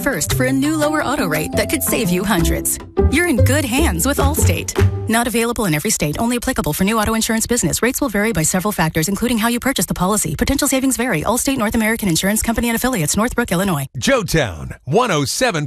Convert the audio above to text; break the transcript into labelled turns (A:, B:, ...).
A: first for a new lower auto rate that could save you hundreds. You're in good hands with Allstate. Not available in every state, only applicable for new auto insurance business. Rates will vary by several factors, including how you purchase the policy. Potential savings vary. Allstate North American Insurance Company and Affiliates, Northbrook, Illinois.
B: Joetown 107.